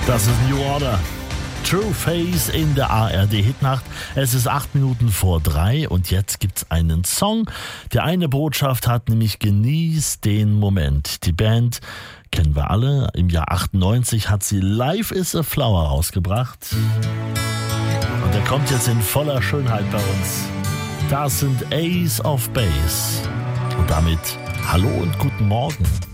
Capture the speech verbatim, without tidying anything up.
Das ist New Order. True Face in der A R D-Hitnacht. Es ist acht Minuten vor drei und jetzt gibt's einen Song, der eine Botschaft hat, nämlich genieß den Moment. Die Band kennen wir alle. Im Jahr achtundneunzig hat sie Life is a Flower rausgebracht. Und der kommt jetzt in voller Schönheit bei uns. Das sind Ace of Base. Und damit hallo und guten Morgen.